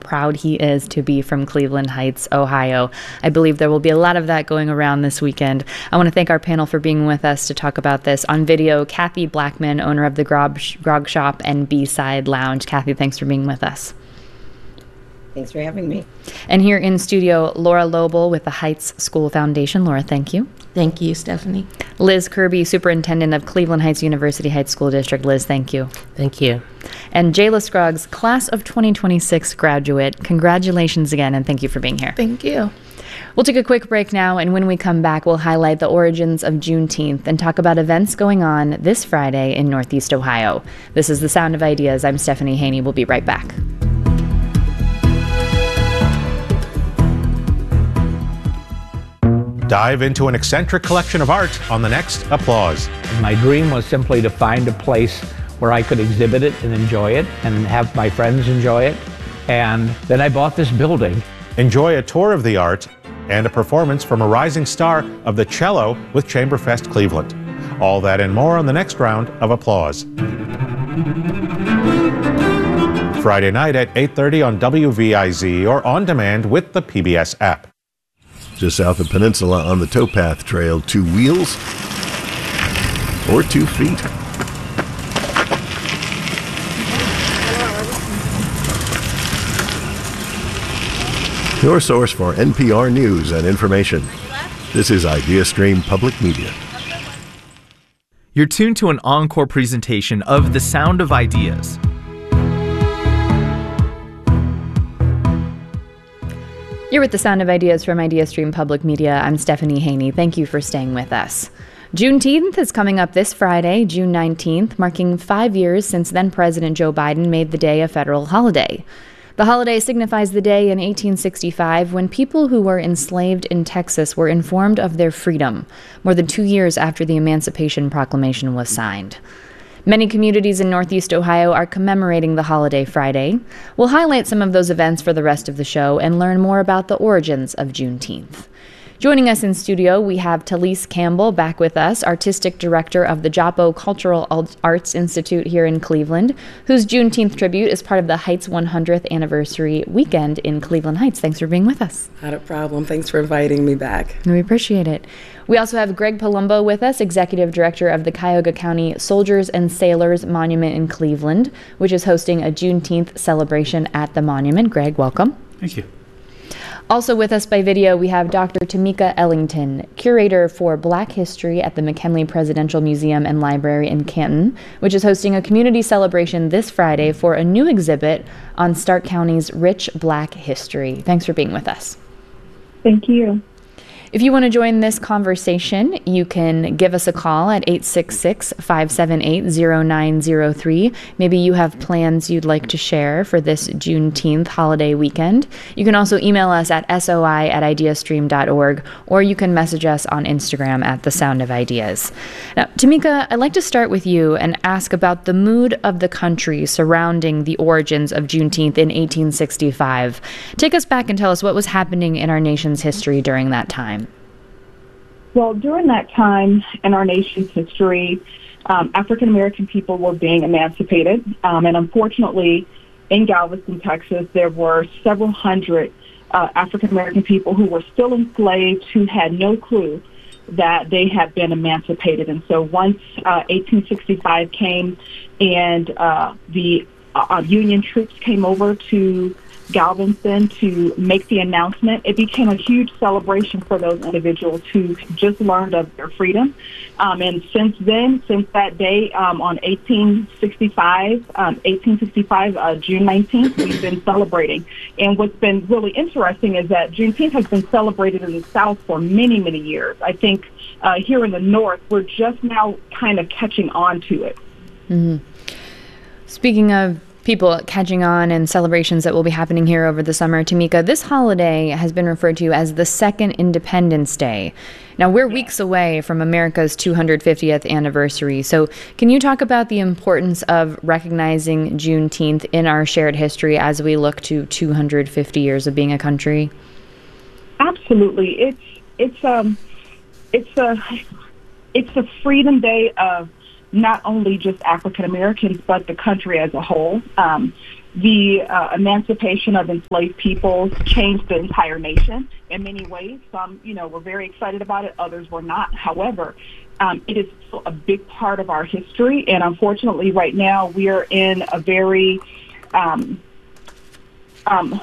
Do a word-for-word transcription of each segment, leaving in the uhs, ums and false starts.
proud he is to be from Cleveland Heights, Ohio. I believe there will be a lot of that going around this weekend. I want to thank our panel for being with us to talk about this. On video, Kathy Blackman, owner of the Grog, Grog Shop and B-Side Lounge. Kathy, thanks for being with us. Thanks for having me. And here in studio, Laura Lobel with the Heights School Foundation. Laura, thank you. Thank you, Stephanie. Liz Kirby, Superintendent of Cleveland Heights University Heights School District. Liz, thank you. Thank you. And Jayla Scruggs, Class of twenty twenty-six graduate. Congratulations again, and thank you for being here. Thank you. We'll take a quick break now, and when we come back, we'll highlight the origins of Juneteenth and talk about events going on this Friday in Northeast Ohio. This is The Sound of Ideas. I'm Stephanie Haney. We'll be right back. Dive into an eccentric collection of art on the next Applause. My dream was simply to find a place where I could exhibit it and enjoy it and have my friends enjoy it. And then I bought this building. Enjoy a tour of the art and a performance from a rising star of the cello with Chamberfest Cleveland. All that and more on the next round of Applause. Friday night at eight thirty on W V I Z or on demand with the P B S app. Just south of Peninsula on the towpath trail, two wheels or two feet. Your source for N P R news and information. This is IdeaStream Public Media. You're tuned to an encore presentation of The Sound of Ideas. You're with The Sound of Ideas from IdeaStream Public Media. I'm Stephanie Haney. Thank you for staying with us. Juneteenth is coming up this Friday, June nineteenth, marking five years since then President Joe Biden made the day a federal holiday. The holiday signifies the day in eighteen sixty-five when people who were enslaved in Texas were informed of their freedom, more than two years after the Emancipation Proclamation was signed. Many communities in Northeast Ohio are commemorating the holiday Friday. We'll highlight some of those events for the rest of the show and learn more about the origins of Juneteenth. Joining us in studio, we have Talise Campbell back with us, Artistic Director of the Joppo Cultural Arts Institute here in Cleveland, whose Juneteenth tribute is part of the Heights one hundredth Anniversary Weekend in Cleveland Heights. Thanks for being with us. Not a problem. Thanks for inviting me back. We appreciate it. We also have Greg Palumbo with us, Executive Director of the Cuyahoga County Soldiers and Sailors Monument in Cleveland, which is hosting a Juneteenth celebration at the monument. Greg, welcome. Thank you. Also with us by video, we have Doctor Tamika Ellington, Curator for Black History at the McKinley Presidential Museum and Library in Canton, which is hosting a community celebration this Friday for a new exhibit on Stark County's rich Black history. Thanks for being with us. Thank you. If you want to join this conversation, you can give us a call at eight six six, five seven eight, zero nine zero three. Maybe you have plans you'd like to share for this Juneteenth holiday weekend. You can also email us at soi at ideastream dot org, or you can message us on Instagram at The Sound of Ideas. Now, Tamika, I'd like to start with you and ask about the mood of the country surrounding the origins of Juneteenth in eighteen sixty-five. Take us back and tell us what was happening in our nation's history during that time. Well, during that time in our nation's history, um, African-American people were being emancipated. Um, and unfortunately, in Galveston, Texas, there were several hundred uh, African-American people who were still enslaved who had no clue that they had been emancipated. And so once uh, eighteen sixty-five came and uh, the uh, Union troops came over to Galveston to make the announcement, it became a huge celebration for those individuals who just learned of their freedom. Um, and since then, since that day um, on eighteen sixty-five, um, eighteen sixty-five, uh, June nineteenth, we've been celebrating. And what's been really interesting is that Juneteenth has been celebrated in the South for many, many years. I think uh, here in the North, we're just now kind of catching on to it. Mm-hmm. Speaking of people catching on and celebrations that will be happening here over the summer, Tamika, this holiday has been referred to as the Second Independence Day. Now, we're weeks away from America's two hundred fiftieth anniversary. So can you talk about the importance of recognizing Juneteenth in our shared history as we look to two hundred fifty years of being a country? Absolutely. It's it's um it's a it's the Freedom Day of not only just African Americans, but the country as a whole. Um, the uh, emancipation of enslaved peoples changed the entire nation in many ways. Some, you know, were very excited about it. Others were not. However, um, it is still a big part of our history. And unfortunately, right now, we are in a very um, um,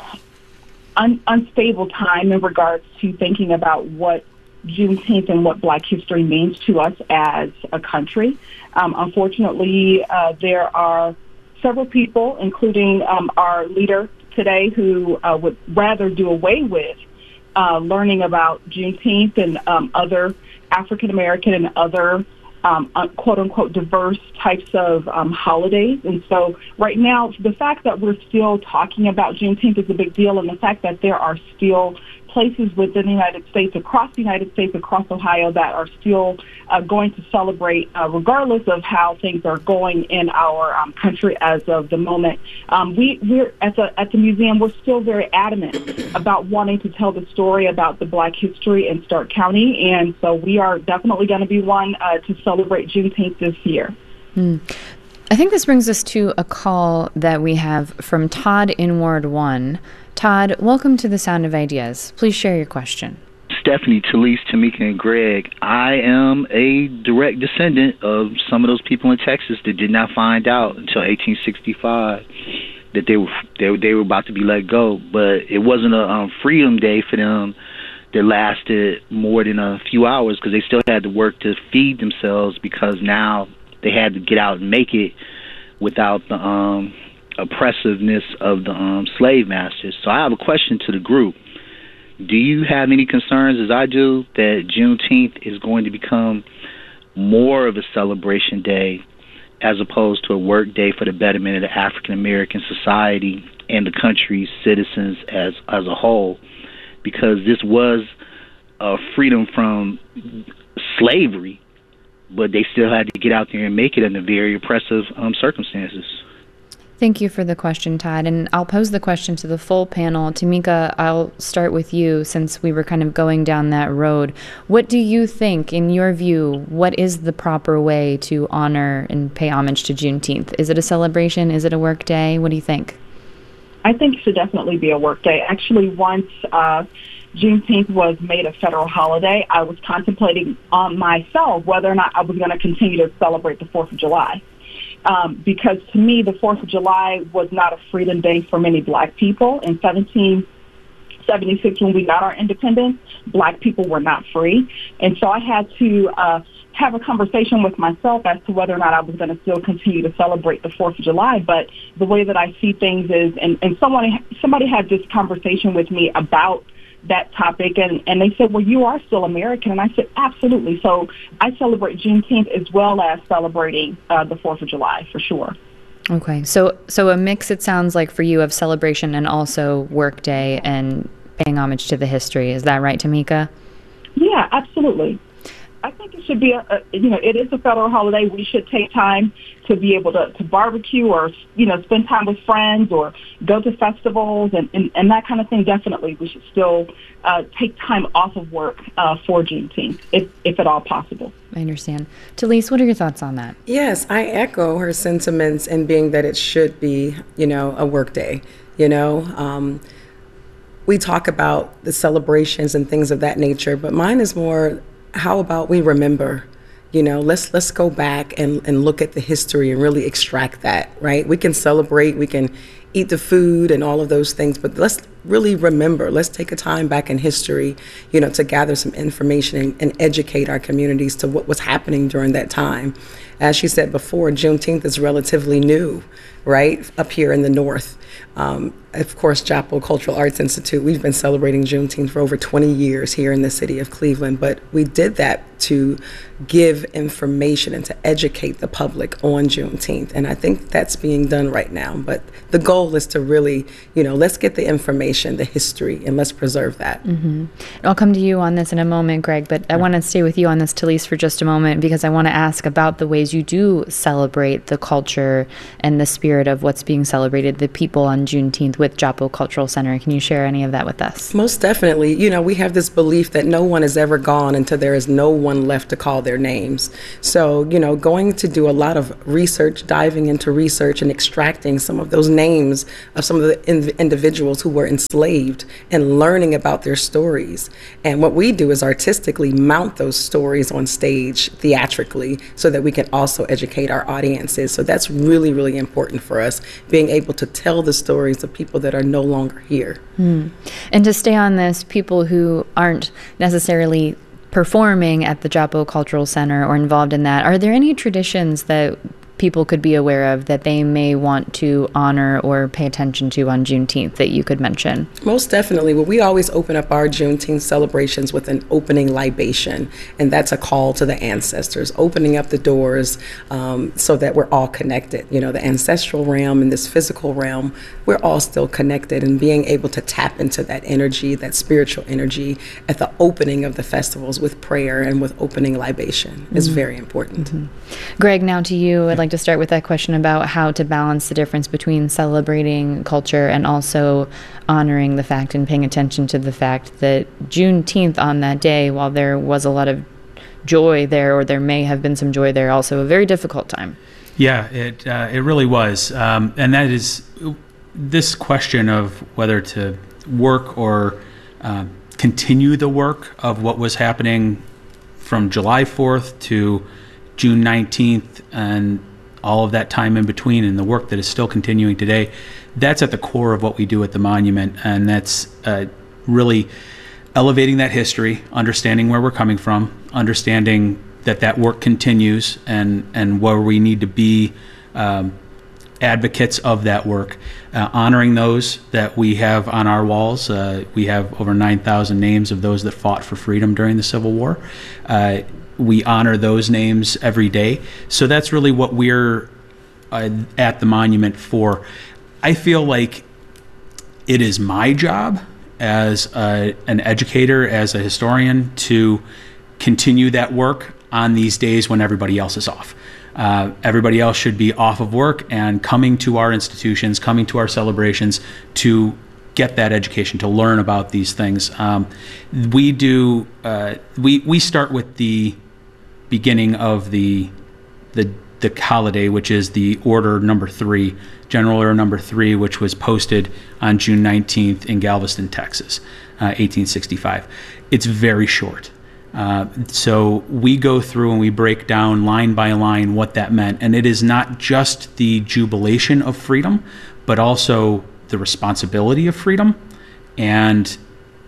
un- unstable time in regards to thinking about what Juneteenth and what Black history means to us as a country. Um, unfortunately, uh, there are several people, including um, our leader today, who uh, would rather do away with uh, learning about Juneteenth and um, other African American and other um, uh, quote unquote diverse types of um, holidays. And so right now, the fact that we're still talking about Juneteenth is a big deal, and the fact that there are still places within the United States, across the United States, across Ohio, that are still uh, going to celebrate, uh, regardless of how things are going in our um, country as of the moment. Um, we, we're at the at the museum. We're still very adamant about wanting to tell the story about the Black history in Stark County, and so we are definitely going to be one uh, to celebrate Juneteenth this year. Mm. I think this brings us to a call that we have from Todd in Ward one. Todd, welcome to The Sound of Ideas. Please share your question. Stephanie, Talise, Tamika, and Greg, I am a direct descendant of some of those people in Texas that did not find out until eighteen sixty-five that they were they, they were about to be let go. But it wasn't a um, freedom day for them that lasted more than a few hours, because they still had to work to feed themselves, because now they had to get out and make it without the um, oppressiveness of the um, slave masters. So I have a question to the group. Do you have any concerns, as I do, that Juneteenth is going to become more of a celebration day as opposed to a work day for the betterment of the African American society and the country's citizens as as a whole? Because this was a freedom from slavery, but they still had to get out there and make it under very oppressive um, circumstances. Thank you for the question, Todd. And I'll pose the question to the full panel. Tamika, I'll start with you since we were kind of going down that road. What do you think, in your view, what is the proper way to honor and pay homage to Juneteenth? Is it a celebration? Is it a work day? What do you think? I think it should definitely be a work day. Actually, once uh, Juneteenth was made a federal holiday, I was contemplating on myself whether or not I was going to continue to celebrate the fourth of July. Um, because to me, the fourth of July was not a freedom day for many Black people. In seventeen seventy-six, when we got our independence, Black people were not free. And so I had to uh, have a conversation with myself as to whether or not I was going to still continue to celebrate the fourth of July. But the way that I see things is, and, and someone, somebody had this conversation with me about that topic, and, and they said, well, you are still American. And I said, absolutely. So I celebrate Juneteenth as well as celebrating uh, the fourth of July, for sure. Okay. So so a mix, it sounds like, for you, of celebration and also work day and paying homage to the history. Is that right, Tamika? Yeah, absolutely. I think it should be, a, a, you know, it is a federal holiday. We should take time to be able to, to barbecue or, you know, spend time with friends or go to festivals and, and, and that kind of thing. Definitely, we should still uh, take time off of work uh, for Juneteenth, if, if at all possible. I understand. Talise, what are your thoughts on that? Yes, I echo her sentiments in being that it should be, you know, a work day. You know, um, we talk about the celebrations and things of that nature, but mine is more, how about we remember? You know, let's let's go back and, and look at the history and really extract that, right? We can celebrate, we can eat the food and all of those things, but let's really remember. Let's take a time back in history, you know, to gather some information and, and educate our communities to what was happening during that time. As she said before, Juneteenth is relatively new, right, up here in the north. Um, of course, Chapel Cultural Arts Institute, we've been celebrating Juneteenth for over twenty years here in the city of Cleveland, but we did that to give information and to educate the public on Juneteenth, and I think that's being done right now. But the goal is to really, you know, let's get the information, the history, and let's preserve that. Mm-hmm. I'll come to you on this in a moment, Greg, but I want to stay with you on this, Talise, for just a moment, because I want to ask about the ways you do celebrate the culture and the spirit of what's being celebrated, the people on Juneteenth with with Joppo Cultural Center. Can you share any of that with us? Most definitely. You know, we have this belief that no one is ever gone until there is no one left to call their names. So, you know, going to do a lot of research, diving into research and extracting some of those names of some of the in- individuals who were enslaved and learning about their stories. And what we do is artistically mount those stories on stage theatrically so that we can also educate our audiences. So that's really, really important for us, being able to tell the stories of people that are no longer here. Mm. And to stay on this, people who aren't necessarily performing at the Joppo Cultural Center or involved in that, are there any traditions that people could be aware of that they may want to honor or pay attention to on Juneteenth that you could mention? Most definitely. Well, we always open up our Juneteenth celebrations with an opening libation, and that's a call to the ancestors, opening up the doors um, so that we're all connected. You know, the ancestral realm and this physical realm, we're all still connected, and being able to tap into that energy, that spiritual energy at the opening of the festivals with prayer and with opening libation mm-hmm. is very important. Mm-hmm. Greg, now to you. I'd like to start with that question about how to balance the difference between celebrating culture and also honoring the fact and paying attention to the fact that Juneteenth on that day, while there was a lot of joy there, or there may have been some joy there, also a very difficult time. Yeah, it uh, it really was. Um, and that is this question of whether to work or uh, continue the work of what was happening from July fourth to June nineteenth and all of that time in between, and the work that is still continuing today. That's at the core of what we do at the monument, and that's uh, really elevating that history, understanding where we're coming from, understanding that that work continues, and, and where we need to be um, advocates of that work, uh, honoring those that we have on our walls. Uh, we have over nine thousand names of those that fought for freedom during the Civil War. Uh, We honor those names every day. So that's really what we're uh, at the monument for. I feel like it is my job as a, an educator, as a historian, to continue that work on these days when everybody else is off. Uh, everybody else should be off of work and coming to our institutions, coming to our celebrations to get that education, to learn about these things. Um, we do, uh, we, we start with the beginning of the the the holiday, which is the order number three, General Order number three, which was posted on June nineteenth in Galveston, Texas, uh, eighteen sixty-five. It's very short. Uh, so we go through and we break down line by line what that meant. And it is not just the jubilation of freedom, but also the responsibility of freedom and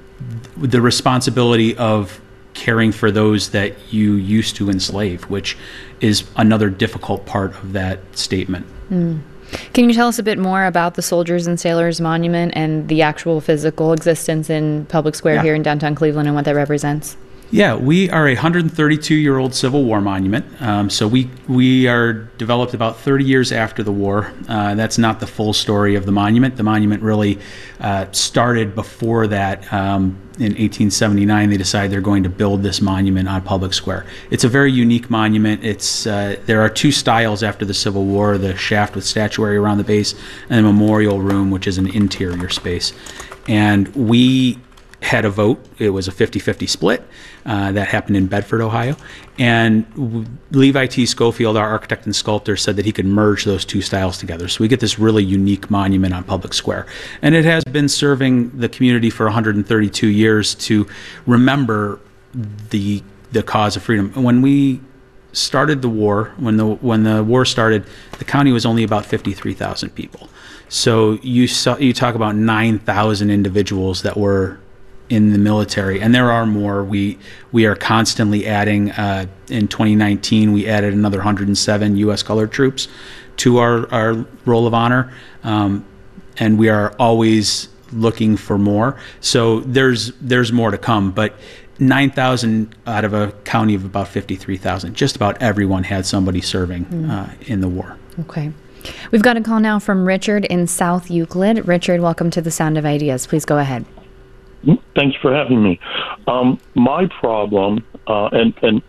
the responsibility of caring for those that you used to enslave, which is another difficult part of that statement. Mm. Can you tell us a bit more about the Soldiers and Sailors Monument and the actual physical existence in Public Square yeah. here in downtown Cleveland and what that represents? Yeah, we are a one hundred thirty-two-year-old Civil War monument. Um, so we we are developed about thirty years after the war. Uh, that's not the full story of the monument. The monument really uh, started before that. Um, in eighteen seventy-nine, they decided they're going to build this monument on Public Square. It's a very unique monument. It's uh, there are two styles after the Civil War: the shaft with statuary around the base, and the memorial room, which is an interior space. And we had a vote. It was a fifty-fifty split. Uh, that happened in Bedford, Ohio. And Levi T. Schofield, our architect and sculptor, said that he could merge those two styles together. So we get this really unique monument on Public Square. And it has been serving the community for one hundred thirty-two years to remember the the cause of freedom. When we started the war, when the when the war started, the county was only about fifty-three thousand people. So you saw, you talk about nine thousand individuals that were in the military, and there are more. We we are constantly adding. Uh, in twenty nineteen, we added another one hundred seven U S colored troops to our, our roll of honor, um, and we are always looking for more. So there's there's more to come, but nine thousand out of a county of about fifty-three thousand, just about everyone had somebody serving mm. uh, in the war. Okay. We've got a call now from Richard in South Euclid. Richard, welcome to the Sound of Ideas. Please go ahead. Thanks for having me. Um, my problem, uh, and, and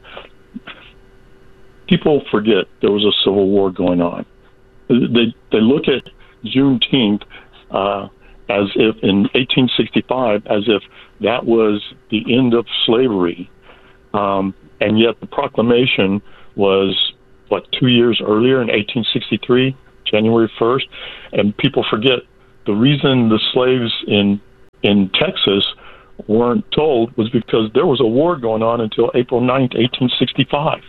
people forget there was a civil war going on. They they look at Juneteenth uh, as if in eighteen sixty-five, as if that was the end of slavery. Um, and yet the proclamation was, what, two years earlier in eighteen sixty-three, January first. And people forget the reason the slaves in in Texas weren't told was because there was a war going on until April ninth, eighteen sixty-five.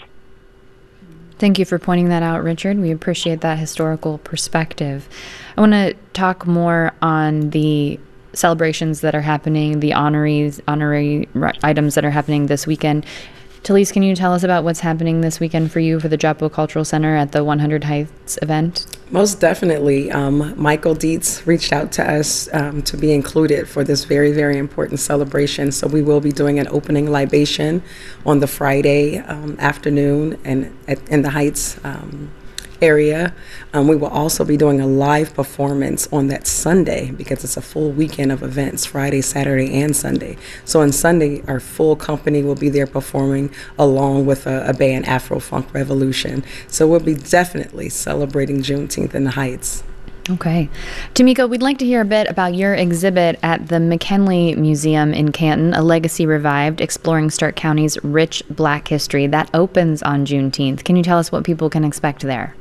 Thank you for pointing that out, Richard. We appreciate that historical perspective. I want to talk more on the celebrations that are happening, the honorees, honorary items that are happening this weekend. Talise, can you tell us about what's happening this weekend for you for the Joppo Cultural Center at the one hundred Heights event? Most definitely. Um, Michael Dietz reached out to us um, to be included for this very, very important celebration. So we will be doing an opening libation on the Friday um, afternoon and at, in the Heights um, area. Um, we will also be doing a live performance on that Sunday because it's a full weekend of events, Friday, Saturday, and Sunday. So on Sunday, our full company will be there performing along with a, a band, Afro Funk Revolution. So we'll be definitely celebrating Juneteenth in the Heights. Okay. Tamika, we'd like to hear a bit about your exhibit at the McKinley Museum in Canton, A Legacy Revived, Exploring Stark County's Rich Black History. That opens on Juneteenth. Can you tell us what people can expect there?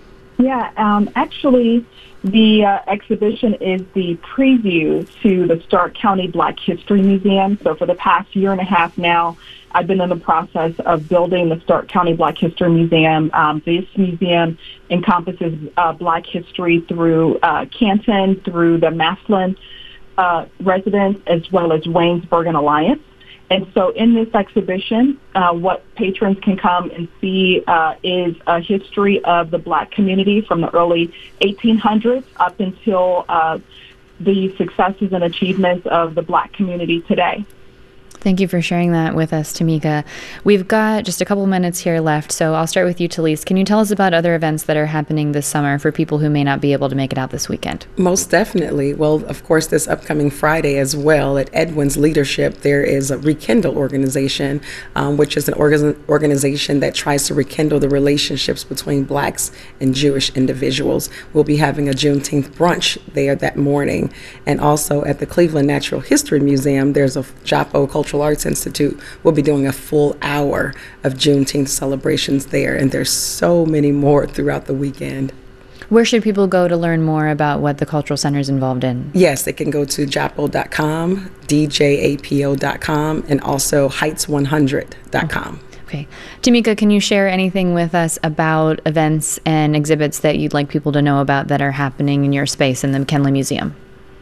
Yeah, um, actually, the uh, exhibition is the preview to the Stark County Black History Museum. So for the past year and a half now, I've been in the process of building the Stark County Black History Museum. Um, this museum encompasses uh, Black history through uh, Canton, through the Maslin uh, residence, as well as Waynesburg and Alliance. And so in this exhibition, uh, what patrons can come and see uh, is a history of the Black community from the early eighteen hundreds up until uh, the successes and achievements of the Black community today. Thank you for sharing that with us, Tamika. We've got just a couple minutes here left, so I'll start with you, Talise. Can you tell us about other events that are happening this summer for people who may not be able to make it out this weekend? Most definitely. Well, of course, this upcoming Friday as well, at Edwin's leadership, there is a Rekindle organization, um, which is an orga- organization that tries to rekindle the relationships between Blacks and Jewish individuals. We'll be having a Juneteenth brunch there that morning. And also at the Cleveland Natural History Museum, there's a Joppo Cultural Arts Institute will be doing a full hour of Juneteenth celebrations there, and there's so many more throughout the weekend. Where should people go to learn more about what the Cultural Center is involved in? Yes, they can go to joppo dot com, d j a p o dot com, and also heights one hundred dot com. Okay. Tamika, can you share anything with us about events and exhibits that you'd like people to know about that are happening in your space in the McKinley Museum?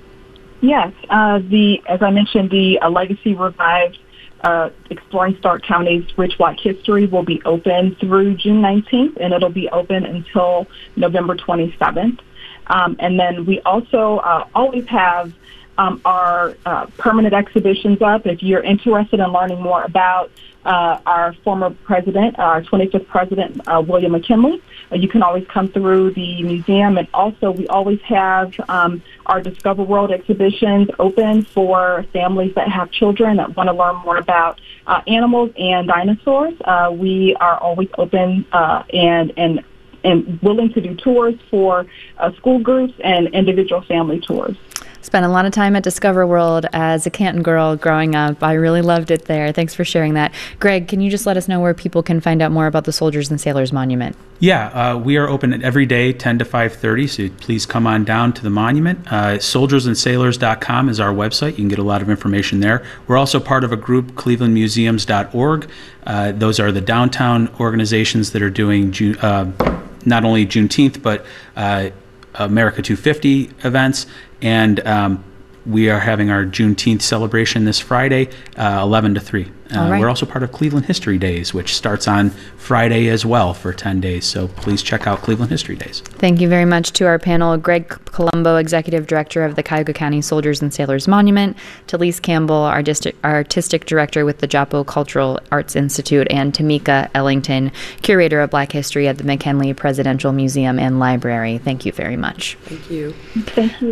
Yes, uh, the as I mentioned, the uh, Legacy Revived, uh, Exploring Stark County's Rich Black History will be open through June nineteenth, and it'll be open until November twenty-seventh. Um, and then we also uh, always have um, our uh, permanent exhibitions up. If you're interested in learning more about uh, our former president, our twenty-fifth president, uh, William McKinley, uh, you can always come through the museum. And also, we always have um, our Discover World exhibitions open for families that have children that want to learn more about uh, animals and dinosaurs. Uh, we are always open uh, and and and willing to do tours for uh, school groups and individual family tours. Spent a lot of time at Discover World as a Canton girl growing up. I really loved it there. Thanks for sharing that. Greg, can you just let us know where people can find out more about the Soldiers and Sailors Monument? Yeah, uh, we are open every day, ten to five thirty, so please come on down to the monument. Uh, soldiers and sailors dot com is our website. You can get a lot of information there. We're also part of a group, cleveland museums dot org. Uh, those are the downtown organizations that are doing Ju- uh, not only Juneteenth, but uh, America two fifty events. And um, we are having our Juneteenth celebration this Friday, uh, eleven to three. Uh, right. We're also part of Cleveland History Days, which starts on Friday as well for ten days. So please check out Cleveland History Days. Thank you very much to our panel, Greg Colombo, Executive Director of the Cuyahoga County Soldiers and Sailors Monument, Talise Campbell, our district, Artistic Director with the Joppo Cultural Arts Institute, and Tamika Ellington, Curator of Black History at the McKinley Presidential Museum and Library. Thank you very much. Thank you. Thank you.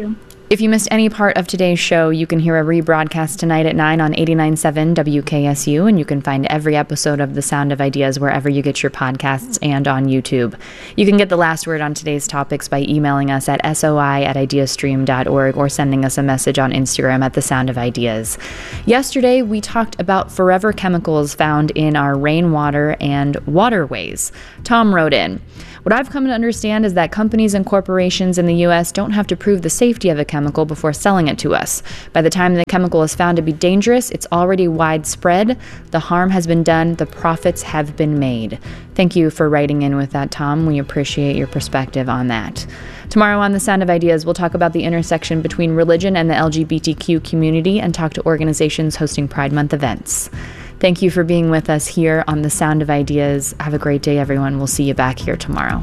If you missed any part of today's show, you can hear a rebroadcast tonight at nine on eighty-nine point seven W K S U, and you can find every episode of The Sound of Ideas wherever you get your podcasts and on YouTube. You can get the last word on today's topics by emailing us at soi at ideastream dot org or sending us a message on Instagram at The Sound of Ideas. Yesterday, we talked about forever chemicals found in our rainwater and waterways. Tom wrote in, "What I've come to understand is that companies and corporations in the U S don't have to prove the safety of a chemical before selling it to us. By the time the chemical is found to be dangerous, it's already widespread. The harm has been done. The profits have been made." Thank you for writing in with that, Tom. We appreciate your perspective on that. Tomorrow on The Sound of Ideas, we'll talk about the intersection between religion and the L G B T Q community and talk to organizations hosting Pride Month events. Thank you for being with us here on The Sound of Ideas. Have a great day, everyone. We'll see you back here tomorrow.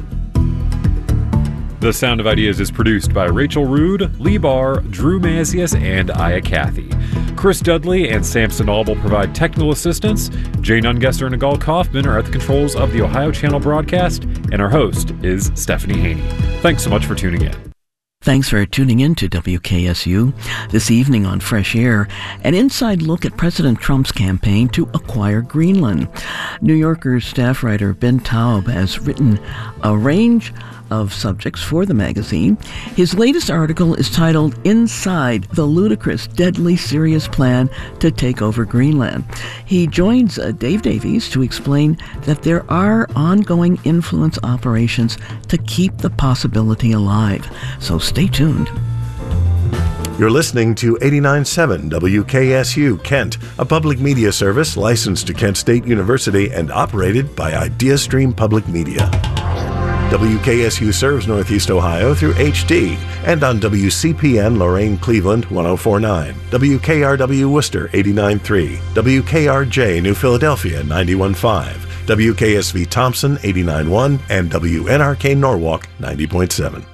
The Sound of Ideas is produced by Rachel Rood, Lee Barr, Drew Mazius, and Aya Cathy. Chris Dudley and Samson Albel provide technical assistance. Jane Ungesser and Nagal Kaufman are at the controls of the Ohio Channel broadcast, and our host is Stephanie Haney. Thanks so much for tuning in. Thanks for tuning in to W K S U. This evening on Fresh Air, an inside look at President Trump's campaign to acquire Greenland. New Yorker's staff writer Ben Taub has written a range of subjects for the magazine. His latest article is titled "Inside the Ludicrous, Deadly Serious Plan to Take Over Greenland." He joins uh, Dave Davies to explain that there are ongoing influence operations to keep the possibility alive. So stay tuned. You're listening to eighty-nine point seven W K S U Kent, a public media service licensed to Kent State University and operated by IdeaStream Public Media. W K S U serves Northeast Ohio through H D and on W C P N Lorain Cleveland one oh four point nine, W K R W Worcester eighty-nine point three, W K R J New Philadelphia ninety-one point five, W K S V Thompson eighty-nine point one, and W N R K Norwalk ninety point seven.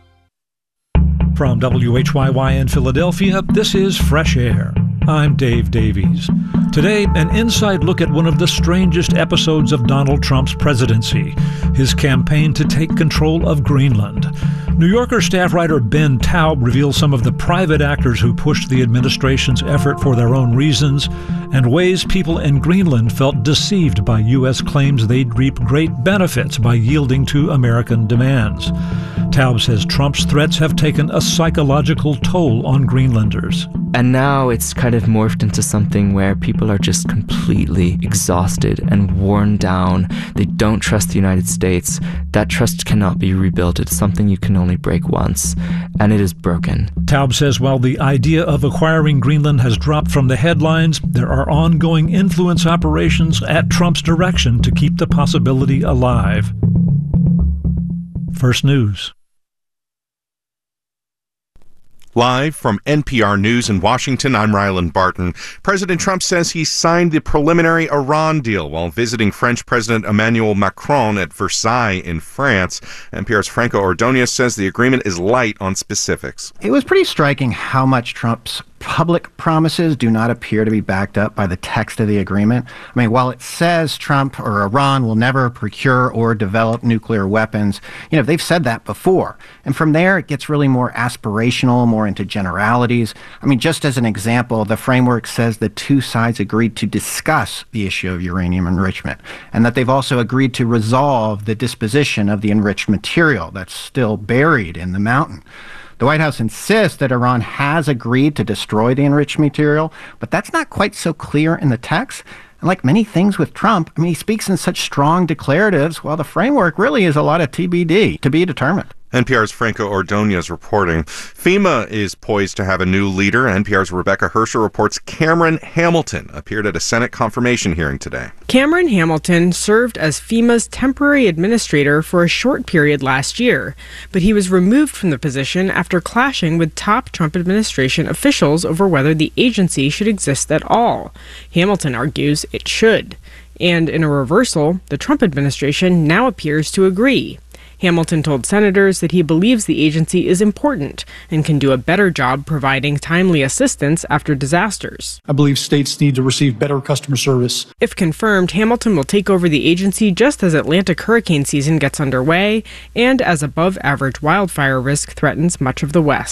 From W H Y Y in Philadelphia, this is Fresh Air. I'm Dave Davies. Today, an inside look at one of the strangest episodes of Donald Trump's presidency, his campaign to take control of Greenland. New Yorker staff writer Ben Taub reveals some of the private actors who pushed the administration's effort for their own reasons and ways people in Greenland felt deceived by U S claims they'd reap great benefits by yielding to American demands. Taub says Trump's threats have taken a psychological toll on Greenlanders. And now it's kind of morphed into something where people are just completely exhausted and worn down. They don't trust the United States. That trust cannot be rebuilt. It's something you can only break once, and it is broken. Taub says while the idea of acquiring Greenland has dropped from the headlines, there are ongoing influence operations at Trump's direction to keep the possibility alive. First News. Live from N P R News in Washington, I'm Ryland Barton. President Trump says he signed the preliminary Iran deal while visiting French President Emmanuel Macron at Versailles in France. N P R's Franco Ordonez says the agreement is light on specifics. It was pretty striking how much Trump's public promises do not appear to be backed up by the text of the agreement. I mean, while it says Trump or Iran will never procure or develop nuclear weapons, you know, they've said that before. And from there, it gets really more aspirational, more into generalities. I mean, just as an example, the framework says the two sides agreed to discuss the issue of uranium enrichment, and that they've also agreed to resolve the disposition of the enriched material that's still buried in the mountain. The White House insists that Iran has agreed to destroy the enriched material, but that's not quite so clear in the text. And like many things with Trump, I mean, he speaks in such strong declaratives, while the framework really is a lot of T B D, to be determined. N P R's Franco Ordonez reporting. FEMA is poised to have a new leader. N P R's Rebecca Hersher reports Cameron Hamilton appeared at a Senate confirmation hearing today. Cameron Hamilton served as FEMA's temporary administrator for a short period last year, but he was removed from the position after clashing with top Trump administration officials over whether the agency should exist at all. Hamilton argues it should. And in a reversal, the Trump administration now appears to agree. Hamilton told senators that he believes the agency is important and can do a better job providing timely assistance after disasters. I believe states need to receive better customer service. If confirmed, Hamilton will take over the agency just as Atlantic hurricane season gets underway and as above-average wildfire risk threatens much of the West.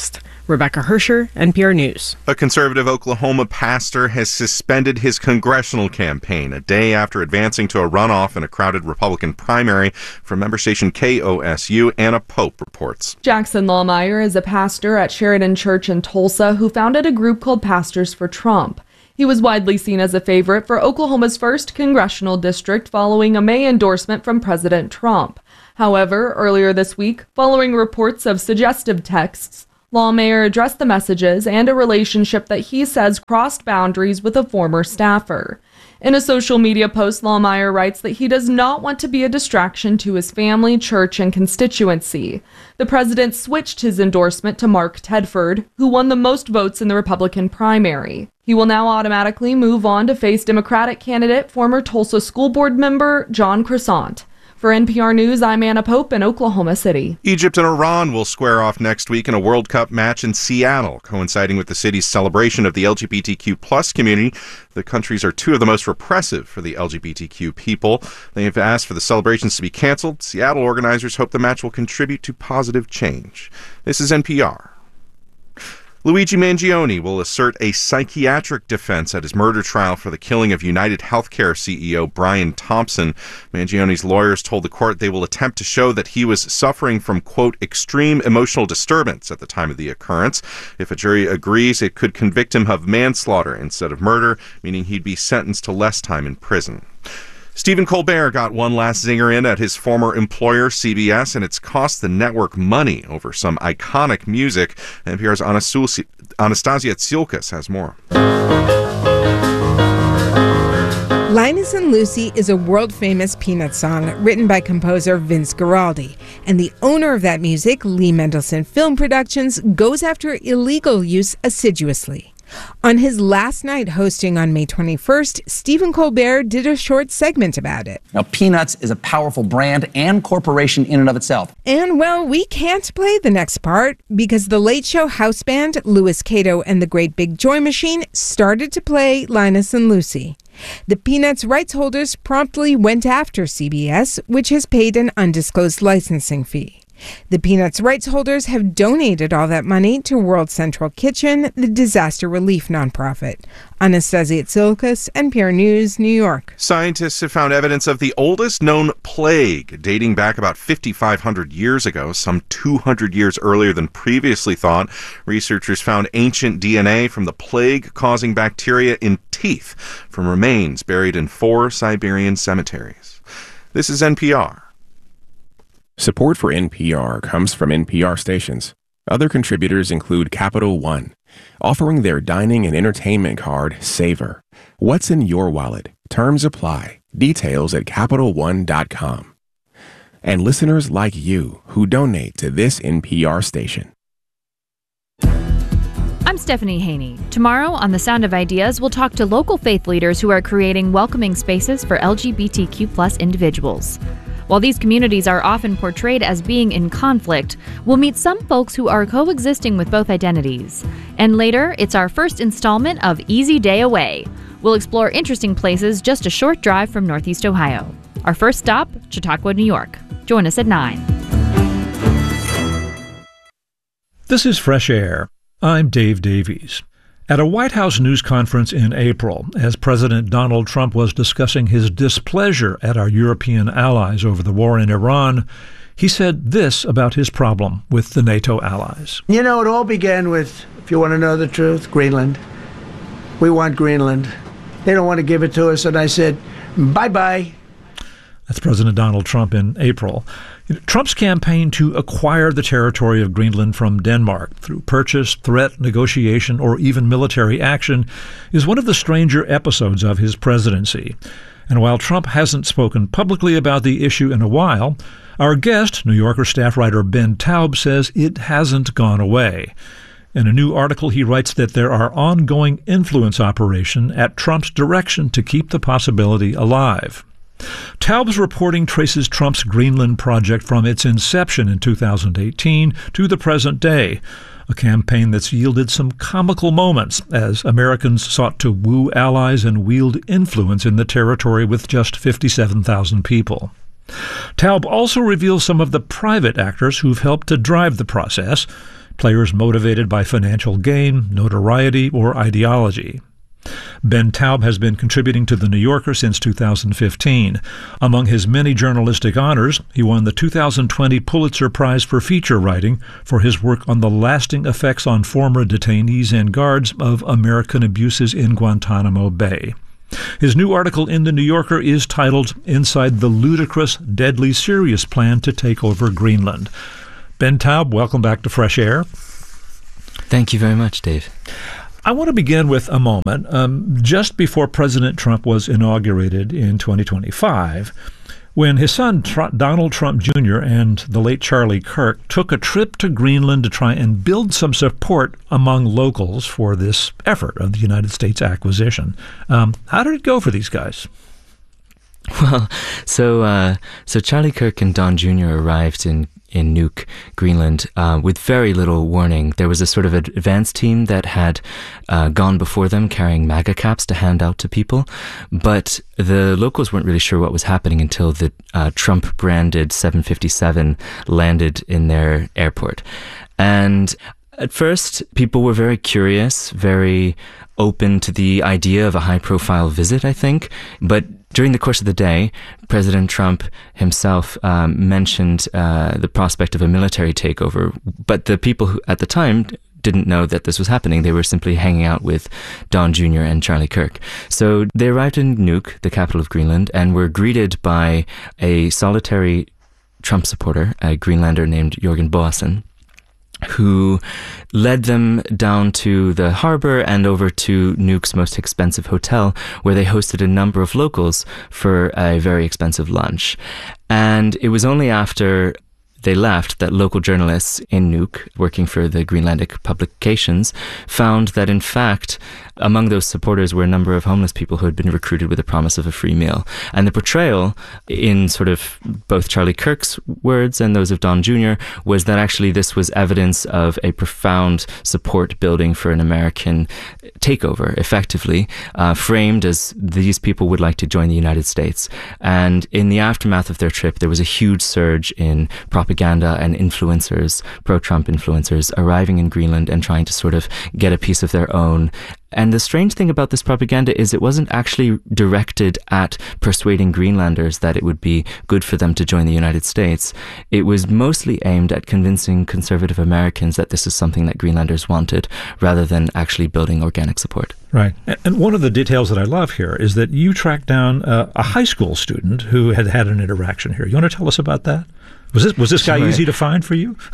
Rebecca Hersher, N P R News. A conservative Oklahoma pastor has suspended his congressional campaign a day after advancing to a runoff in a crowded Republican primary. From member station K O S U, Anna Pope reports. Jackson Lohmeyer is a pastor at Sheridan Church in Tulsa who founded a group called Pastors for Trump. He was widely seen as a favorite for Oklahoma's first congressional district following a May endorsement from President Trump. However, earlier this week, following reports of suggestive texts, Lohmeyer addressed the messages and a relationship that he says crossed boundaries with a former staffer. In a social media post, Lohmeyer writes that he does not want to be a distraction to his family, church, and constituency. The president switched his endorsement to Mark Tedford, who won the most votes in the Republican primary. He will now automatically move on to face Democratic candidate, former Tulsa school board member John Crescent. For N P R News, I'm Anna Pope in Oklahoma City. Egypt and Iran will square off next week in a World Cup match in Seattle, coinciding with the city's celebration of the L G B T Q plus community. The countries are two of the most repressive for the L G B T Q people. They have asked for the celebrations to be canceled. Seattle organizers hope the match will contribute to positive change. This is N P R. Luigi Mangione will assert a psychiatric defense at his murder trial for the killing of United Healthcare C E O Brian Thompson. Mangione's lawyers told the court they will attempt to show that he was suffering from, quote, extreme emotional disturbance at the time of the occurrence. If a jury agrees, it could convict him of manslaughter instead of murder, meaning he'd be sentenced to less time in prison. Stephen Colbert got one last zinger in at his former employer, C B S, and it's cost the network money over some iconic music. N P R's Anastasia Tsiolkas has more. Linus and Lucy is a world-famous Peanuts song written by composer Vince Guaraldi, and the owner of that music, Lee Mendelson Film Productions, goes after illegal use assiduously. On his last night hosting on May twenty-first, Stephen Colbert did a short segment about it. Now, Peanuts is a powerful brand and corporation in and of itself. And, well, we can't play the next part because the Late Show house band, Louis Cato and the Great Big Joy Machine, started to play Linus and Lucy. The Peanuts rights holders promptly went after C B S, which has paid an undisclosed licensing fee. The Peanuts rights holders have donated all that money to World Central Kitchen, the disaster relief nonprofit. Anastasia Tsiolkas, N P R News, New York. Scientists have found evidence of the oldest known plague, dating back about fifty-five hundred years ago, some two hundred years earlier than previously thought. Researchers found ancient D N A from the plague-causing bacteria in teeth from remains buried in four Siberian cemeteries. This is N P R. Support for N P R comes from N P R stations. Other contributors include Capital One, offering their dining and entertainment card, Savor. What's in your wallet? Terms apply. Details at Capital One dot com. And listeners like you who donate to this N P R station. I'm Stephanie Haney. Tomorrow on The Sound of Ideas, we'll talk to local faith leaders who are creating welcoming spaces for L G B T Q plus individuals. While these communities are often portrayed as being in conflict, we'll meet some folks who are coexisting with both identities. And later, it's our first installment of Easy Day Away. We'll explore interesting places just a short drive from Northeast Ohio. Our first stop, Chautauqua, New York. Join us at nine. This is Fresh Air. I'm Dave Davies. At a White House news conference in April, as President Donald Trump was discussing his displeasure at our European allies over the war in Iran, he said this about his problem with the NATO allies. You know, it all began with, if you want to know the truth, Greenland. We want Greenland. They don't want to give it to us, and I said, bye-bye. That's President Donald Trump in April. Trump's campaign to acquire the territory of Greenland from Denmark through purchase, threat, negotiation, or even military action is one of the stranger episodes of his presidency. And while Trump hasn't spoken publicly about the issue in a while, our guest, New Yorker staff writer Ben Taub, says it hasn't gone away. In a new article, he writes that there are ongoing influence operations at Trump's direction to keep the possibility alive. Taub's reporting traces Trump's Greenland project from its inception in two thousand eighteen to the present day, a campaign that's yielded some comical moments as Americans sought to woo allies and wield influence in the territory with just fifty-seven thousand people. Taub also reveals some of the private actors who've helped to drive the process. players motivated by financial gain, notoriety, or ideology. Ben Taub has been contributing to The New Yorker since two thousand fifteen. Among his many journalistic honors, he won the two thousand twenty Pulitzer Prize for feature writing for his work on the lasting effects on former detainees and guards of American abuses in Guantanamo Bay. His new article in The New Yorker is titled Inside the Ludicrous, Deadly Serious Plan to Take Over Greenland. Ben Taub, welcome back to Fresh Air. Thank you very much, Dave. I want to begin with a moment. Um, just before President Trump was inaugurated in twenty twenty-five, when his son Tr- Donald Trump Junior and the late Charlie Kirk took a trip to Greenland to try and build some support among locals for this effort of the United States acquisition. Um, how did it go for these guys? Well, so uh, so Charlie Kirk and Don Junior arrived in in Nuuk, Greenland, uh, with very little warning. There was a sort of advance team that had uh, gone before them carrying MAGA caps to hand out to people, but the locals weren't really sure what was happening until the uh, Trump-branded seven fifty-seven landed in their airport. And at first, people were very curious, very open to the idea of a high-profile visit, I think, but during the course of the day, President Trump himself um, mentioned uh, the prospect of a military takeover, but the people who, at the time, didn't know that this was happening. They were simply hanging out with Don Junior and Charlie Kirk. So they arrived in Nuuk, the capital of Greenland, and were greeted by a solitary Trump supporter, a Greenlander named Jørgen Boasen, who led them down to the harbor and over to Nuuk's most expensive hotel, where they hosted a number of locals for a very expensive lunch. And it was only after they left that local journalists in Nuuk, working for the Greenlandic publications, found that in fact among those supporters were a number of homeless people who had been recruited with the promise of a free meal. And the portrayal in sort of both Charlie Kirk's words and those of Don Junior was that actually this was evidence of a profound support building for an American takeover, effectively, uh, framed as these people would like to join the United States. And in the aftermath of their trip, there was a huge surge in propaganda and influencers, pro-Trump influencers, arriving in Greenland and trying to sort of get a piece of their own. And the strange thing about this propaganda is it wasn't actually directed at persuading Greenlanders that it would be good for them to join the United States. It was mostly aimed at convincing conservative Americans that this is something that Greenlanders wanted, rather than actually building organic support. Right. And one of the details that I love here is that you tracked down a, a high school student who had had an interaction here. You want to tell us about that? Was this was this guy Sure. easy to find for you?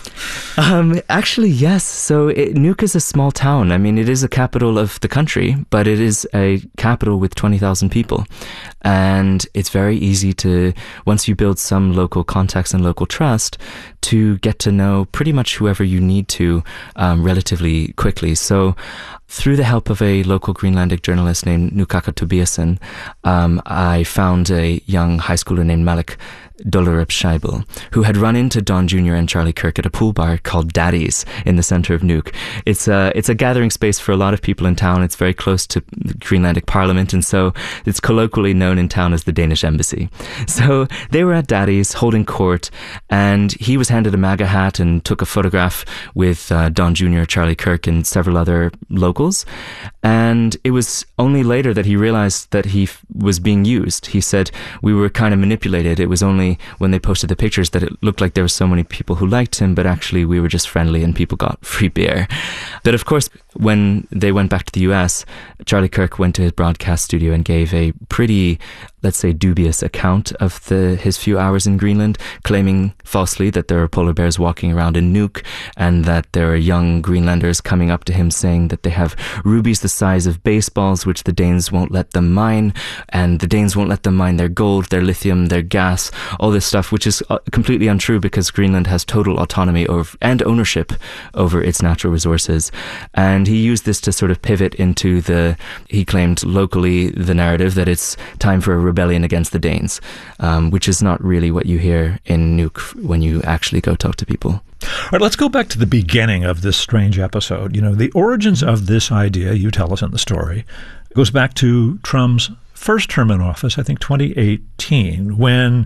Um, actually, yes. So it, Nuuk is a small town. I mean, it is a capital of the country, but it is a capital with twenty thousand people. And it's very easy to, once you build some local contacts and local trust, to get to know pretty much whoever you need to um, relatively quickly. So through the help of a local Greenlandic journalist named Nukaka Tobiasen, um, I found a young high schooler named Malik Dolarup Scheibel, who had run into Don Junior and Charlie Kirk at a pool bar called Daddy's in the center of Nuuk. It's a, it's a gathering space for a lot of people in town. It's very close to the Greenlandic Parliament, and so it's colloquially known in town as the Danish Embassy. So they were at Daddy's holding court, and he was handed a MAGA hat and took a photograph with uh, Don Junior, Charlie Kirk, and several other locals. And it was only later that he realized that he f- was being used. He said, we were kind of manipulated. It was only when they posted the pictures that it looked like there were so many people who liked him, but actually we were just friendly and people got free beer. But of course, when they went back to the U S, Charlie Kirk went to his broadcast studio and gave a pretty, let's say, dubious account of the his few hours in Greenland, claiming falsely that there are polar bears walking around in Nuuk and that there are young Greenlanders coming up to him saying that they have rubies the size of baseballs, which the Danes won't let them mine, and the Danes won't let them mine their gold, their lithium, their gas, all this stuff, which is completely untrue because Greenland has total autonomy over, and ownership over its natural resources. And he used this to sort of pivot into the, he claimed locally, the narrative that it's time for a rebellion against the Danes, um, which is not really what you hear in Nuuk when you actually go talk to people. All right, let's go back to the beginning of this strange episode. You know, the origins of this idea, you tell us in the story, goes back to Trump's first term in office, I think twenty eighteen, when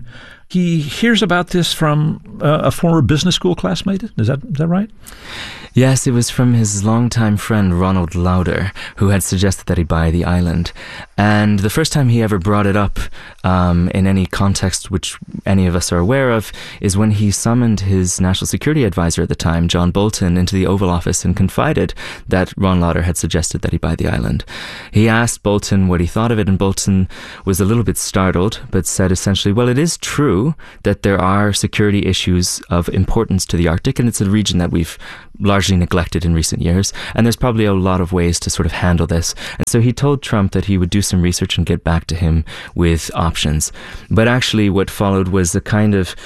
he hears about this from uh, a former business school classmate. Is that is that right? Yes, it was from his longtime friend Ronald Lauder, who had suggested that he buy the island. And the first time he ever brought it up um, in any context which any of us are aware of is when he summoned his national security advisor at the time, John Bolton, into the Oval Office and confided that Ron Lauder had suggested that he buy the island. He asked Bolton what he thought of it, and Bolton was a little bit startled, but said essentially, well, it is true that there are security issues of importance to the Arctic, and it's a region that we've largely neglected in recent years, and there's probably a lot of ways to sort of handle this. And so he told Trump that he would do some research and get back to him with options. But actually what followed was a kind of,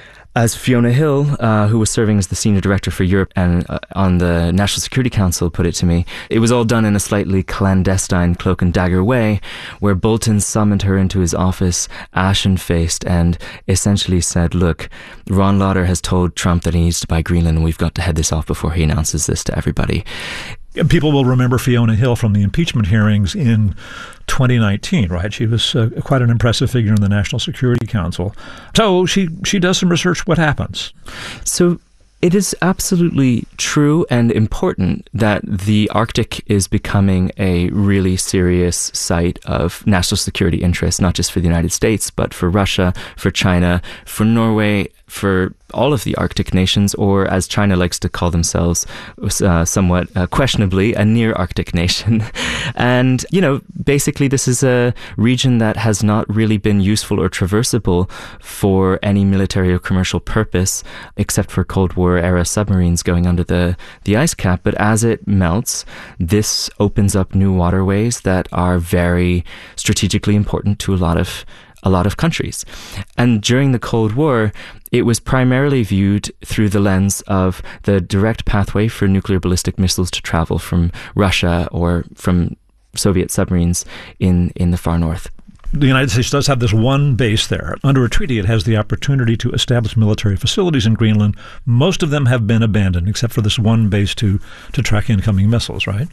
as Fiona Hill, uh, who was serving as the senior director for Europe and uh, on the National Security Council, put it to me, it was all done in a slightly clandestine cloak and dagger way, where Bolton summoned her into his office, ashen-faced, and essentially said, look, Ron Lauder has told Trump that he needs to buy Greenland, and we've got to head this off before he announces this to everybody. People will remember Fiona Hill from the impeachment hearings in twenty nineteen, right? She was uh, quite an impressive figure in the National Security Council. So she, she does some research. What happens? So it is absolutely true and important that the Arctic is becoming a really serious site of national security interest, not just for the United States, but for Russia, for China, for Norway, for all of the Arctic nations, or as China likes to call themselves, uh, somewhat uh, questionably, a near Arctic nation. And, you know, basically this is a region that has not really been useful or traversable for any military or commercial purpose, except for Cold War era submarines going under the, the ice cap. But as it melts, this opens up new waterways that are very strategically important to a lot of a lot of countries. And during the Cold War, it was primarily viewed through the lens of the direct pathway for nuclear ballistic missiles to travel from Russia or from Soviet submarines in, in the far north. The United States does have this one base there. Under a treaty, it has the opportunity to establish military facilities in Greenland. Most of them have been abandoned, except for this one base to, to track incoming missiles, right?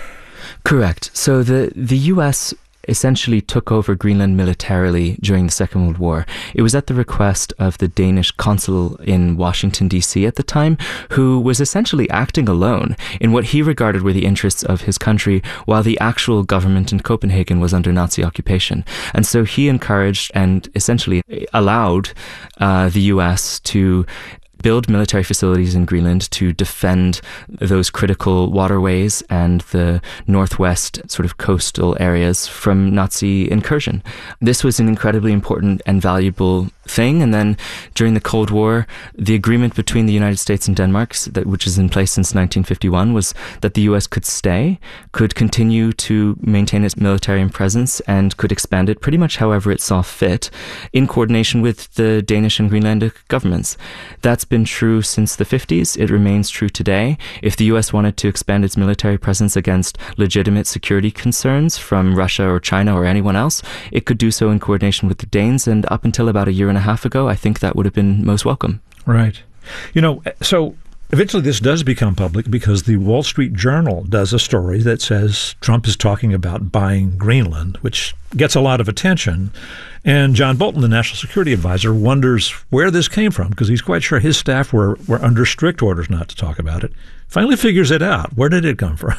Correct. So the, the U S essentially took over Greenland militarily during the Second World War. It was at the request of the Danish consul in Washington, D C at the time, who was essentially acting alone in what he regarded were the interests of his country, while the actual government in Copenhagen was under Nazi occupation. And so he encouraged and essentially allowed uh, the U S to build military facilities in Greenland to defend those critical waterways and the northwest sort of coastal areas from Nazi incursion. This was an incredibly important and valuable thing. And then during the Cold War, the agreement between the United States and Denmark, that which is in place since nineteen fifty-one, was that the U S could stay, could continue to maintain its military presence, and could expand it pretty much however it saw fit, in coordination with the Danish and Greenlandic governments. That's been true since the fifties. It remains true today. If the U S wanted to expand its military presence against legitimate security concerns from Russia or China or anyone else, it could do so in coordination with the Danes, and up until about a year and a half ago, I think that would have been most welcome. Right. You know, so eventually this does become public because the Wall Street Journal does a story that says Trump is talking about buying Greenland, which gets a lot of attention. And John Bolton, the National Security Advisor, wonders where this came from, because he's quite sure his staff were, were under strict orders not to talk about it. Finally figures it out. Where did it come from?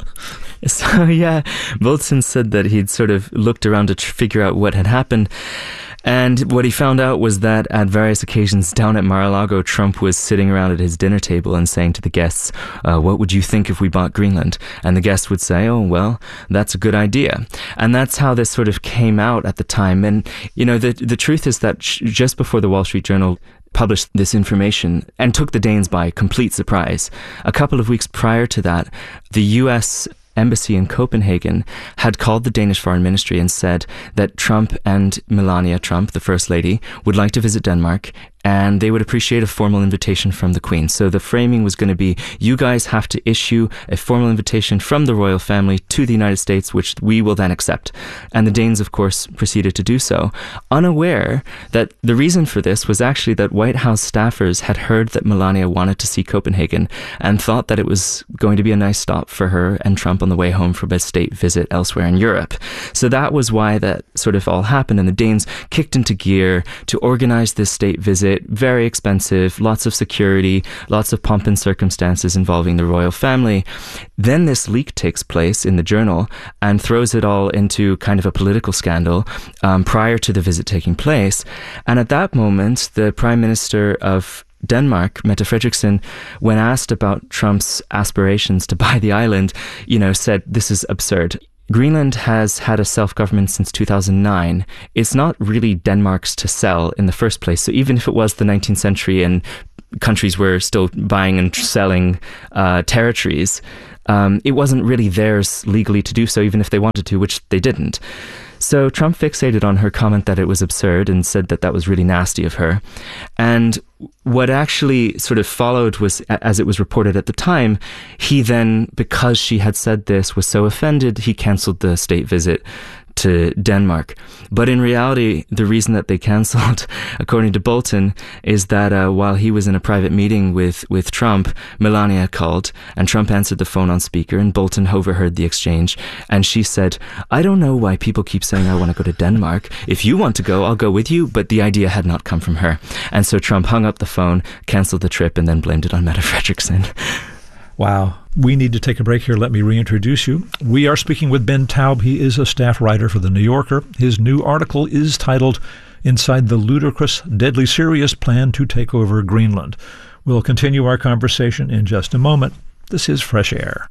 So, yeah, Bolton said that he'd sort of looked around to tr- figure out what had happened. And what he found out was that at various occasions down at Mar-a-Lago, Trump was sitting around at his dinner table and saying to the guests, uh, what would you think if we bought Greenland? And the guests would say, oh, well, that's a good idea. And that's how this sort of came out at the time. And, you know, the the truth is that sh- just before the Wall Street Journal published this information and took the Danes by complete surprise, a couple of weeks prior to that, the U S embassy in Copenhagen had called the Danish Foreign Ministry and said that Trump and Melania Trump, the First Lady, would like to visit Denmark and they would appreciate a formal invitation from the Queen. So the framing was going to be, you guys have to issue a formal invitation from the royal family to the United States, which we will then accept. And the Danes, of course, proceeded to do so, unaware that the reason for this was actually that White House staffers had heard that Melania wanted to see Copenhagen and thought that it was going to be a nice stop for her and Trump on the way home from a state visit elsewhere in Europe. So that was why that sort of all happened, and the Danes kicked into gear to organize this state visit. Very expensive, lots of security, lots of pomp and circumstances involving the royal family. Then this leak takes place in the Journal and throws it all into kind of a political scandal um, prior to the visit taking place. And at that moment, the Prime Minister of Denmark, Mette Frederiksen, when asked about Trump's aspirations to buy the island, you know, said, this is absurd. Greenland has had a self-government since two thousand nine. It's not really Denmark's to sell in the first place. So even if it was the nineteenth century and countries were still buying and selling uh, territories, um, it wasn't really theirs legally to do so, even if they wanted to, which they didn't. So Trump fixated on her comment that it was absurd and said that that was really nasty of her. And what actually sort of followed was, as it was reported at the time, he then, because she had said this, was so offended, he cancelled the state visit to Denmark. But in reality, the reason that they cancelled, according to Bolton, is that uh, while he was in a private meeting with, with Trump, Melania called, and Trump answered the phone on speaker, and Bolton overheard the exchange, and she said, I don't know why people keep saying I want to go to Denmark. If you want to go, I'll go with you, but the idea had not come from her. And so Trump hung up the phone, cancelled the trip, and then blamed it on Mette Frederiksen. Wow. We need to take a break here. Let me reintroduce you. We are speaking with Ben Taub. He is a staff writer for The New Yorker. His new article is titled Inside the Ludicrous, Deadly Serious Plan to Take Over Greenland. We'll continue our conversation in just a moment. This is Fresh Air.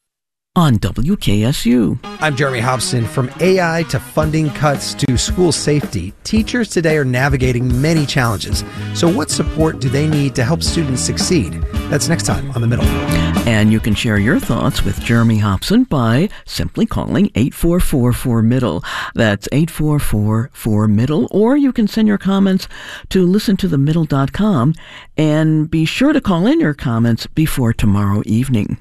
On W K S U. I'm Jeremy Hobson. From A I to funding cuts to school safety, teachers today are navigating many challenges. So what support do they need to help students succeed? That's next time on The Middle. And you can share your thoughts with Jeremy Hobson by simply calling eight four four four middle. That's eight four four four middle. Or you can send your comments to listen to the middle dot com, and be sure to call in your comments before tomorrow evening.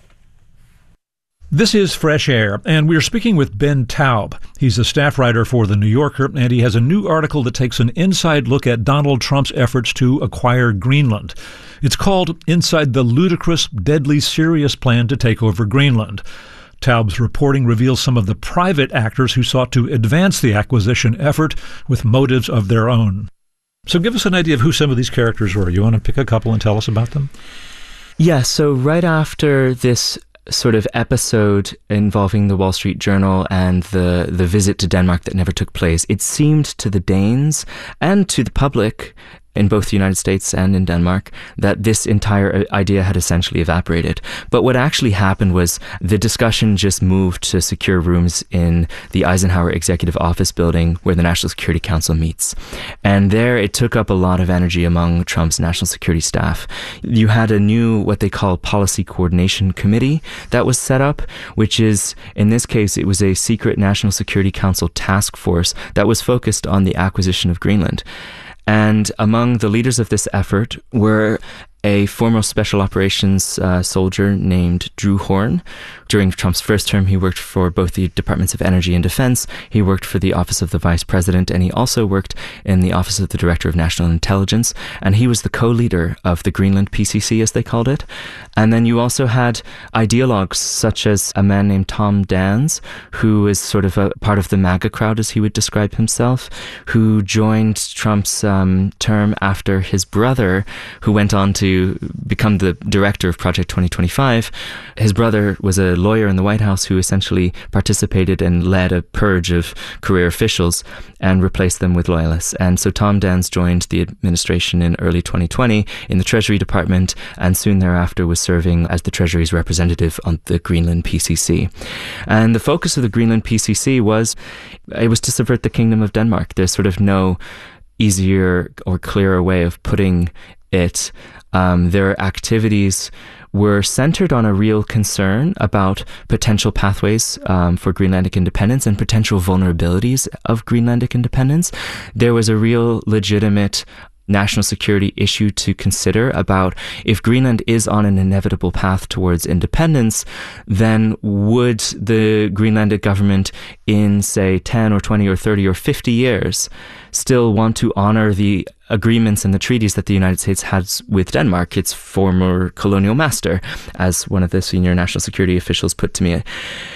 This is Fresh Air, and we're speaking with Ben Taub. He's a staff writer for The New Yorker, and he has a new article that takes an inside look at Donald Trump's efforts to acquire Greenland. It's called Inside the Ludicrous, Deadly Serious Plan to Take Over Greenland. Taub's reporting reveals some of the private actors who sought to advance the acquisition effort with motives of their own. So give us an idea of who some of these characters were. You want to pick a couple and tell us about them? Yeah, so right after this sort of episode involving the Wall Street Journal and the, the visit to Denmark that never took place, it seemed to the Danes and to the public in both the United States and in Denmark that this entire idea had essentially evaporated. But what actually happened was the discussion just moved to secure rooms in the Eisenhower Executive Office building where the National Security Council meets. And there it took up a lot of energy among Trump's national security staff. You had a new, what they call Policy Coordination Committee that was set up, which is, in this case, it was a secret National Security Council task force that was focused on the acquisition of Greenland. And among the leaders of this effort were a former special operations uh, soldier named Drew Horn. During Trump's first term, he worked for both the Departments of Energy and Defense. He worked for the Office of the Vice President, and he also worked in the Office of the Director of National Intelligence. And he was the co-leader of the Greenland P C C, as they called it. And then you also had ideologues such as a man named Tom Dans, who is sort of a part of the MAGA crowd, as he would describe himself, who joined Trump's um, term after his brother, who went on to become the director of Project twenty twenty-five. His brother was a lawyer in the White House who essentially participated and led a purge of career officials and replaced them with loyalists. And so Tom Dans joined the administration in early twenty twenty in the Treasury Department, and soon thereafter was serving as the Treasury's representative on the Greenland P C C. And the focus of the Greenland P C C was, it was to subvert the Kingdom of Denmark. There's sort of no easier or clearer way of putting it. Um, their activities were centered on a real concern about potential pathways um, for Greenlandic independence and potential vulnerabilities of Greenlandic independence. There was a real legitimate national security issue to consider about if Greenland is on an inevitable path towards independence, then would the Greenlandic government in, say, ten or twenty or thirty or fifty years still want to honor the agreements and the treaties that the United States has with Denmark, its former colonial master, as one of the senior national security officials put to me.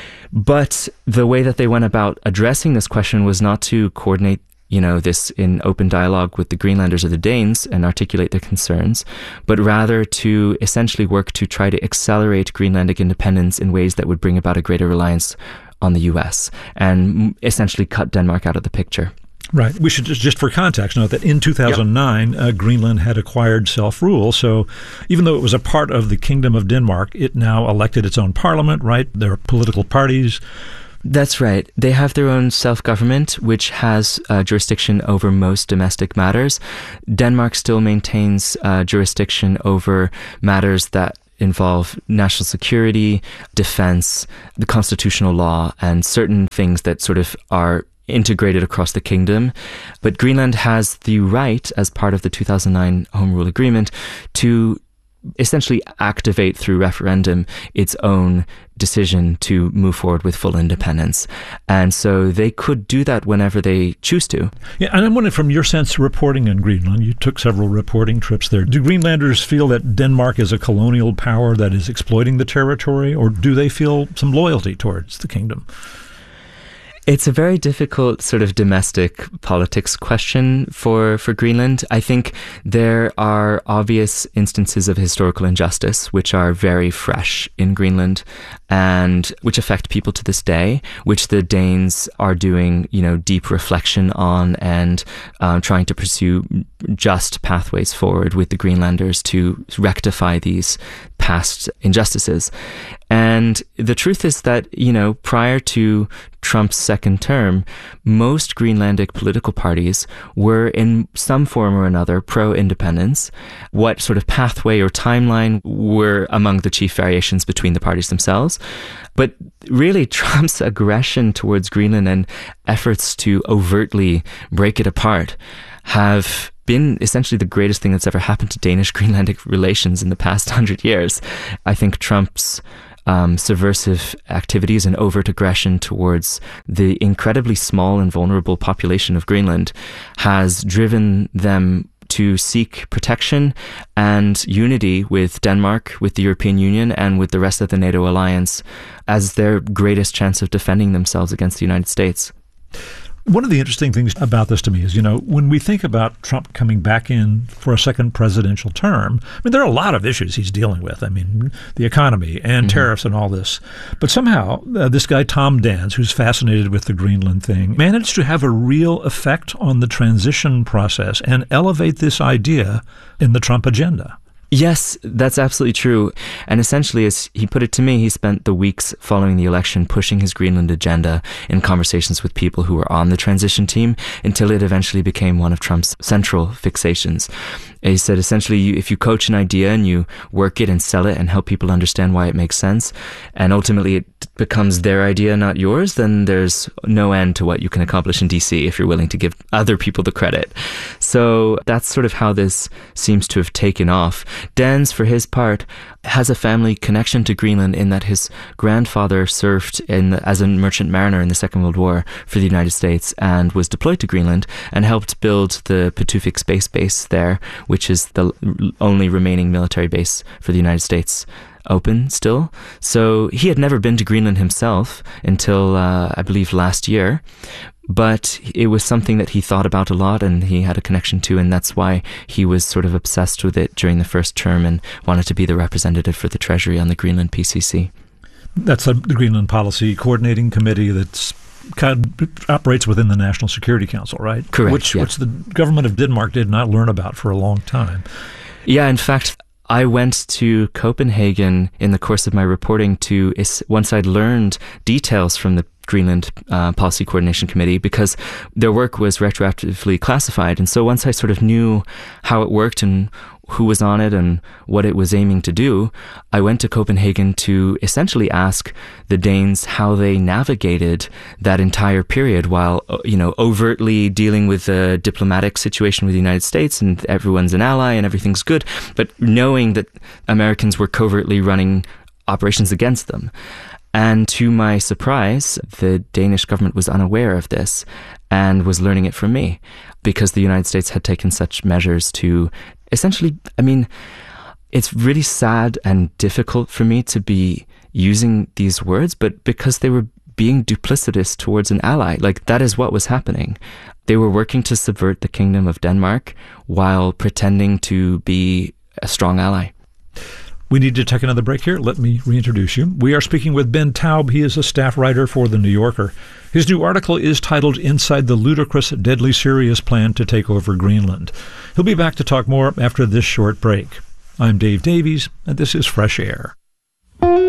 But the way that they went about addressing this question was not to coordinate you know, this in open dialogue with the Greenlanders or the Danes and articulate their concerns, but rather to essentially work to try to accelerate Greenlandic independence in ways that would bring about a greater reliance on the U S and essentially cut Denmark out of the picture. Right. We should just, just for context, note that in two thousand nine, yep. uh, Greenland had acquired self-rule. So even though it was a part of the Kingdom of Denmark, it now elected its own parliament, right? There are political parties. That's right. They have their own self-government, which has uh, jurisdiction over most domestic matters. Denmark still maintains uh, jurisdiction over matters that involve national security, defense, the constitutional law, and certain things that sort of are integrated across the kingdom. But Greenland has the right, as part of the two thousand nine Home Rule Agreement, to essentially activate through referendum its own decision to move forward with full independence. And so they could do that whenever they choose to. Yeah, and I'm wondering, from your sense reporting in Greenland, you took several reporting trips there. Do Greenlanders feel that Denmark is a colonial power that is exploiting the territory, or do they feel some loyalty towards the kingdom? It's a very difficult sort of domestic politics question for, for Greenland. I think there are obvious instances of historical injustice which are very fresh in Greenland and which affect people to this day, which the Danes are doing, you know, deep reflection on and uh, trying to pursue just pathways forward with the Greenlanders to rectify these past injustices. And the truth is that, you know, prior to Trump's second term, most Greenlandic political parties were in some form or another pro-independence. What sort of pathway or timeline were among the chief variations between the parties themselves. But really, Trump's aggression towards Greenland and efforts to overtly break it apart have been essentially the greatest thing that's ever happened to Danish-Greenlandic relations in the past hundred years. I think Trump's Um, subversive activities and overt aggression towards the incredibly small and vulnerable population of Greenland has driven them to seek protection and unity with Denmark, with the European Union, and with the rest of the NATO alliance as their greatest chance of defending themselves against the United States. One of the interesting things about this to me is, you know, when we think about Trump coming back in for a second presidential term, I mean, there are a lot of issues he's dealing with. I mean, the economy and mm-hmm. tariffs and all this. But somehow, uh, this guy, Tom Dans, who's fascinated with the Greenland thing, managed to have a real effect on the transition process and elevate this idea in the Trump agenda. Yes, that's absolutely true. And essentially, as he put it to me, he spent the weeks following the election pushing his Greenland agenda in conversations with people who were on the transition team until it eventually became one of Trump's central fixations. He said, essentially, if you coach an idea and you work it and sell it and help people understand why it makes sense, and ultimately it becomes their idea, not yours, then there's no end to what you can accomplish in D C if you're willing to give other people the credit. So that's sort of how this seems to have taken off. Dans, for his part, has a family connection to Greenland in that his grandfather served in as a merchant mariner in the Second World War for the United States and was deployed to Greenland and helped build the Patuxent Space Base there, which is the only remaining military base for the United States open still. So he had never been to Greenland himself until, uh, I believe, last year. But it was something that he thought about a lot and he had a connection to, and that's why he was sort of obsessed with it during the first term and wanted to be the representative for the Treasury on the Greenland P C C. That's a, the Greenland Policy Coordinating Committee that's kind of operates within the National Security Council, right? Correct, Which, yeah. which the government of Denmark did not learn about for a long time. Yeah, in fact, I went to Copenhagen in the course of my reporting to, once I'd learned details from the Greenland uh, Policy Coordination Committee, because their work was retroactively classified. And so once I sort of knew how it worked and who was on it and what it was aiming to do, I went to Copenhagen to essentially ask the Danes how they navigated that entire period while, you know, overtly dealing with the diplomatic situation with the United States and everyone's an ally and everything's good, but knowing that Americans were covertly running operations against them. And to my surprise, the Danish government was unaware of this and was learning it from me because the United States had taken such measures to essentially, I mean, it's really sad and difficult for me to be using these words, but because they were being duplicitous towards an ally, like that is what was happening. They were working to subvert the Kingdom of Denmark while pretending to be a strong ally. We need to take another break here. Let me reintroduce you. We are speaking with Ben Taub. He is a staff writer for The New Yorker. His new article is titled Inside the Ludicrous, Deadly Serious Plan to Take Over Greenland. He'll be back to talk more after this short break. I'm Dave Davies, and this is Fresh Air.